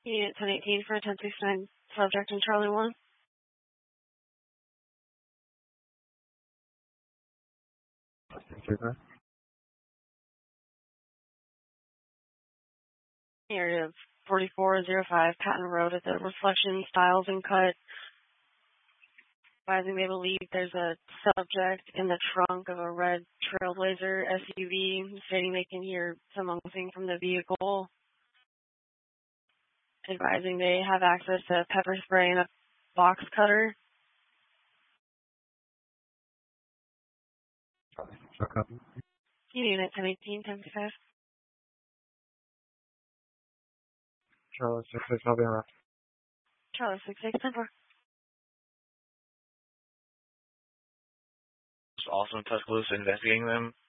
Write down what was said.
Unit 1018 for 1069 subject in Charlie 1. Area 4405 Patton Road at the Reflection Styles and Cut. Advising they believe there's a subject in the trunk of a red Trailblazer SUV, stating they can hear someone moving from the vehicle. Advising they have access to pepper spray and a box cutter. Unit 1018, 1065. Charlie 66, I'll be around. Charlie 66, 10-4. Also in Tuscaloosa investigating them.